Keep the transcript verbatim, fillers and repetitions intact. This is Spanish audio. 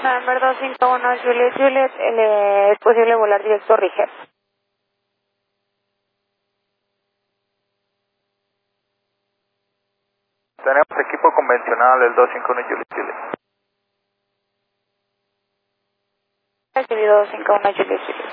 Number dos cinco uno Juliet Juliet, eh, ¿es posible volar directo a Riget? Tenemos equipo convencional, el dos cinco uno Juliet Juliet. Recibido dos cinco uno Juliet Juliet.